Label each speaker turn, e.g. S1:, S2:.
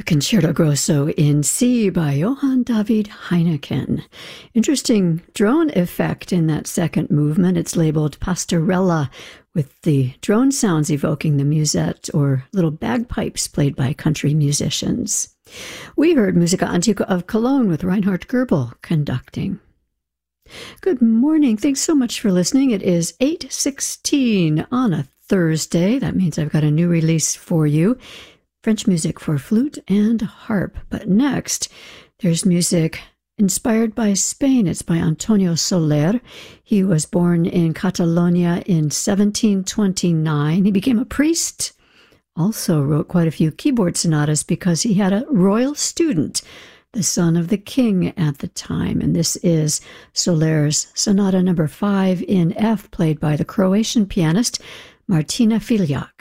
S1: Concerto Grosso in C by Johann David Heineken. Interesting drone effect in that second movement. It's labeled Pastorella, with the drone sounds evoking the musette or little bagpipes played by country musicians. We heard Musica Antica of Cologne with Reinhard Goebel conducting. Good morning. Thanks so much for listening. It is 8:16 on a Thursday. That means I've got a new release for you. French music for flute and harp. But next, there's music inspired by Spain. It's by Antonio Soler. He was born in Catalonia in 1729. He became a priest. Also wrote quite a few keyboard sonatas because he had a royal student, the son of the king at the time. And this is Soler's Sonata number 5 in F, played by the Croatian pianist Martina Filjak.